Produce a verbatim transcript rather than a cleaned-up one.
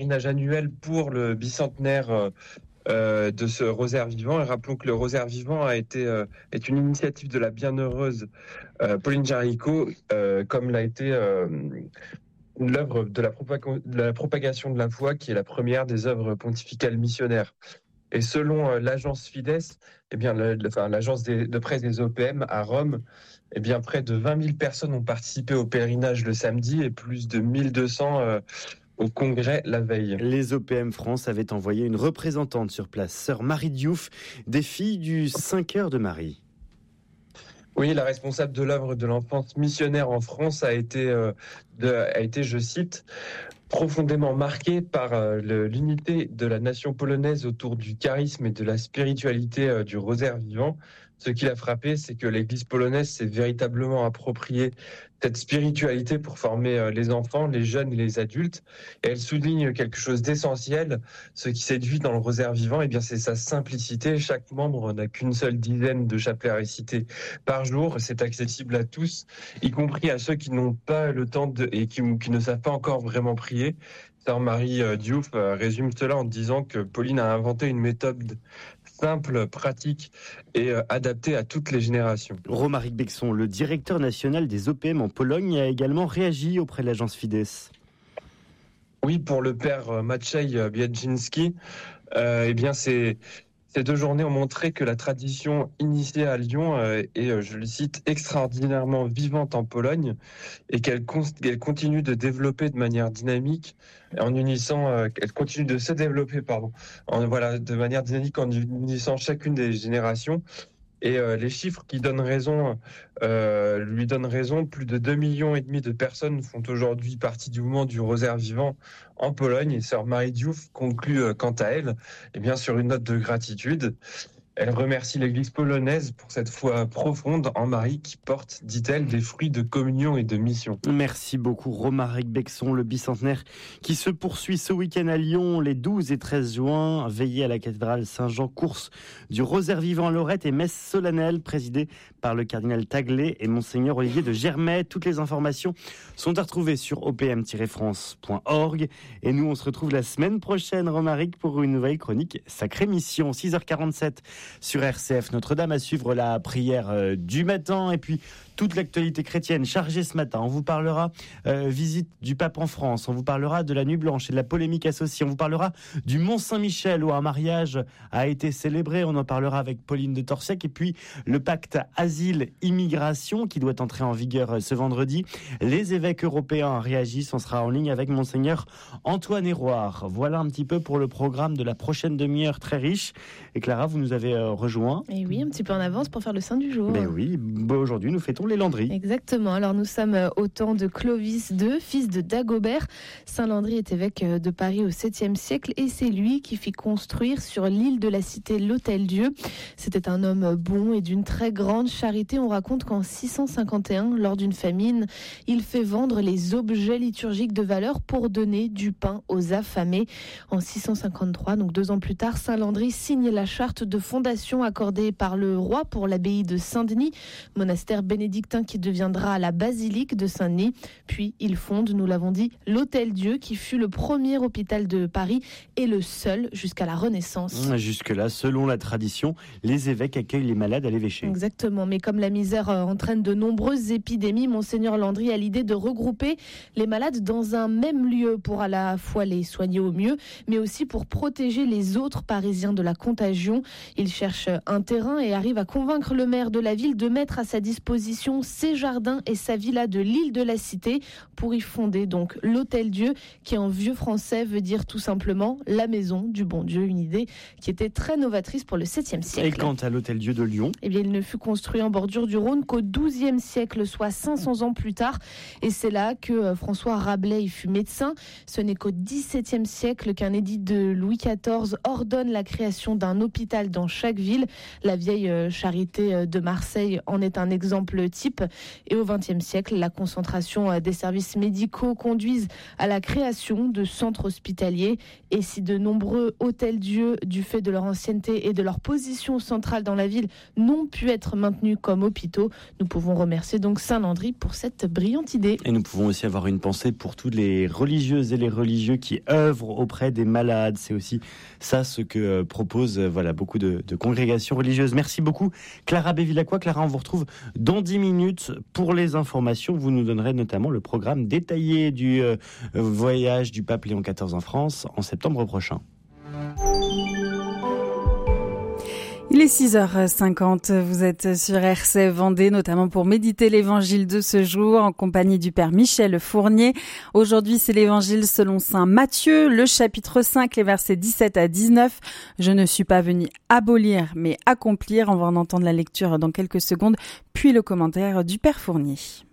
pèlerinage annuel pour le bicentenaire euh, euh, de ce rosaire vivant. Et rappelons que le rosaire vivant a été euh, est une initiative de la bienheureuse euh, Pauline Jaricot, euh, comme l'a été euh, l'œuvre de la, propaga- de la propagation de la foi, qui est la première des œuvres pontificales missionnaires. Et selon euh, l'agence Fides, eh bien, le, le, enfin, l'agence des, de presse des O P M à Rome, eh bien, près de vingt mille personnes ont participé au pèlerinage le samedi et plus de mille deux cents euh, au congrès la veille. Les O P M France avaient envoyé une représentante sur place, sœur Marie Diouf, des filles du cinq heures de Marie. Oui, la responsable de l'œuvre de l'enfance missionnaire en France a été, euh, de, a été, je cite, profondément marquée par euh, le, l'unité de la nation polonaise autour du charisme et de la spiritualité euh, du rosaire vivant. Ce qui l'a frappé, c'est que l'Église polonaise s'est véritablement appropriée cette spiritualité pour former euh, les enfants, les jeunes et les adultes. Et elle souligne quelque chose d'essentiel. Ce qui séduit dans le rosaire vivant, eh bien, c'est sa simplicité. Chaque membre n'a qu'une seule dizaine de chapelets récités par jour. C'est accessible à tous, y compris à ceux qui n'ont pas le temps de, et qui, qui ne savent pas encore vraiment prier. Sœur Marie Diouf résume cela en disant que Pauline a inventé une méthode simple, pratique et euh, adaptée à toutes les générations. Romaric Bexon, le directeur national des O P M en Pologne, a également réagi auprès de l'agence Fides. Oui, pour le père Maciej Biedzinski, euh, eh bien c'est ces deux journées ont montré que la tradition initiée à Lyon euh, est, je le cite, extraordinairement vivante en Pologne et qu'elle, con- qu'elle continue de développer de manière dynamique, en unissant, euh, qu'elle continue de se développer, pardon, en, voilà, de manière dynamique en unissant chacune des générations. Et euh, les chiffres qui donnent raison, euh, lui donnent raison. Plus de deux millions et demi de personnes font aujourd'hui partie du mouvement du rosaire vivant en Pologne. Et sœur Marie Diouf conclut euh, quant à elle, eh bien sur une note de gratitude. Elle remercie l'Église polonaise pour cette foi profonde en Marie qui porte, dit-elle, des fruits de communion et de mission. Merci beaucoup Romaric Bexon, le bicentenaire qui se poursuit ce week-end à Lyon, les douze et treize juin. Veillée à la cathédrale Saint-Jean, course du Rosaire vivant à Lorette et messe solennelle présidée par le cardinal Taglé et monseigneur Olivier de Germay. Toutes les informations sont à retrouver sur o p m tiret france point org. Et nous, on se retrouve la semaine prochaine, Romaric, pour une nouvelle chronique Sacrée Mission, six heures quarante-sept. Sur R C F Notre-Dame, à suivre la prière euh, du matin et puis toute l'actualité chrétienne chargée ce matin. On vous parlera euh, visite du pape en France, on vous parlera de la Nuit Blanche et de la polémique associée, on vous parlera du Mont-Saint-Michel où un mariage a été célébré, on en parlera avec Pauline de Torsec, et puis le pacte asile-immigration qui doit entrer en vigueur ce vendredi. Les évêques européens réagissent, on sera en ligne avec Monseigneur Antoine Héroard. Voilà un petit peu pour le programme de la prochaine demi-heure très riche. Et Clara, vous nous avez euh, rejoint. Et oui, un petit peu en avance pour faire le saint du jour. Ben oui, bon, aujourd'hui nous fêtons les Landry. Exactement, alors nous sommes au temps de Clovis deux, fils de Dagobert. Saint Landry est évêque de Paris au septième siècle et c'est lui qui fit construire sur l'île de la Cité l'Hôtel-Dieu. C'était un homme bon et d'une très grande charité. On raconte qu'en six cent cinquante et un, lors d'une famine, il fait vendre les objets liturgiques de valeur pour donner du pain aux affamés. En six cent cinquante-trois, donc deux ans plus tard, Saint Landry signe la charte de fondation accordée par le roi pour l'abbaye de Saint-Denis, monastère bénédictin qui deviendra la basilique de Saint-Denis. Puis il fonde, nous l'avons dit, l'Hôtel-Dieu qui fut le premier hôpital de Paris et le seul jusqu'à la Renaissance. Jusque-là, selon la tradition, les évêques accueillent les malades à l'évêché. Exactement, mais comme la misère entraîne de nombreuses épidémies, Monseigneur Landry a l'idée de regrouper les malades dans un même lieu pour à la fois les soigner au mieux, mais aussi pour protéger les autres Parisiens de la contagion. Il cherche un terrain et arrive à convaincre le maire de la ville de mettre à sa disposition ses jardins et sa villa de l'île de la Cité pour y fonder donc l'Hôtel-Dieu qui en vieux français veut dire tout simplement la maison du bon Dieu, une idée qui était très novatrice pour le septième siècle. Et quant à l'Hôtel-Dieu de Lyon, eh bien, il ne fut construit en bordure du Rhône qu'au douzième siècle, soit cinq cents ans plus tard. Et c'est là que François Rabelais y fut médecin. Ce n'est qu'au dix-septième siècle qu'un édit de Louis quatorze ordonne la création d'un hôpital dans chaque chaque ville. La vieille charité de Marseille en est un exemple type. Et au vingtième siècle, la concentration des services médicaux conduisent à la création de centres hospitaliers. Et si de nombreux hôtels-dieux, du fait de leur ancienneté et de leur position centrale dans la ville, n'ont pu être maintenus comme hôpitaux, nous pouvons remercier donc Saint-Landry pour cette brillante idée. Et nous pouvons aussi avoir une pensée pour toutes les religieuses et les religieux qui œuvrent auprès des malades. C'est aussi ça ce que proposent voilà, beaucoup de, de congrégations religieuses. Merci beaucoup Clara Bévilacqua. Clara, on vous retrouve dans dix minutes pour les informations. Vous nous donnerez notamment le programme détaillé du euh, voyage du pape Léon quatorze en France en septembre prochain. Il est six heures cinquante, vous êtes sur R C F Vendée, notamment pour méditer l'évangile de ce jour en compagnie du Père Michel Fournier. Aujourd'hui, c'est l'évangile selon saint Matthieu, le chapitre cinq, les versets dix-sept à dix-neuf. Je ne suis pas venu abolir, mais accomplir. On va en entendre la lecture dans quelques secondes, puis le commentaire du Père Fournier.